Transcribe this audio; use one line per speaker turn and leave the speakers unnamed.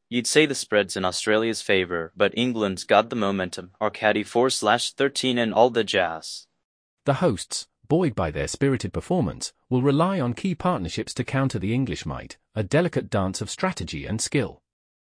You'd say the spread's in Australia's favour, but England's got the momentum. Arcady 4/13 and all the jazz.
The hosts, buoyed by their spirited performance, will rely on key partnerships to counter the English might, a delicate dance of strategy and skill.